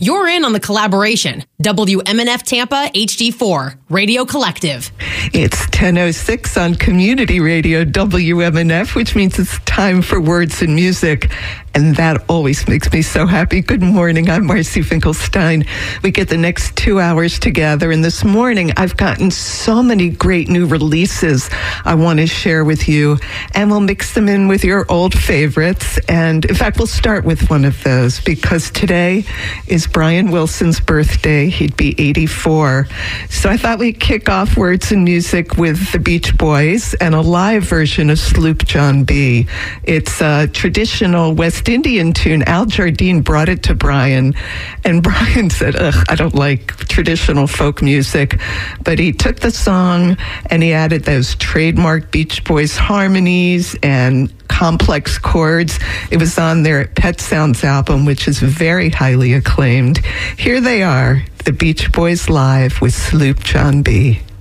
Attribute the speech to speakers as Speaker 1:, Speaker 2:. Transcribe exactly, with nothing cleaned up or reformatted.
Speaker 1: You're in on the collaboration. W M N F Tampa H D four Radio Collective.
Speaker 2: It's ten oh six on Community Radio W M N F, which means it's time for Words and Music. And that always makes me so happy. Good morning. I'm Marcy Finkelstein. We get the next two hours together. And this morning, I've gotten so many great new releases I want to share with you. And we'll mix them in with your old favorites. And in fact, we'll start with one of those because today is Brian Wilson's birthday. He'd be eighty-four. So I thought we'd kick off Words and Music with the Beach Boys and a live version of Sloop John B. It's a traditional West Indian tune. Al Jardine brought it to Brian, and Brian said, ugh, I don't like traditional folk music. But he took the song and he added those trademark Beach Boys harmonies and complex chords. It was on their Pet Sounds album, which is very highly acclaimed. Here they are, the Beach Boys live with Sloop John B.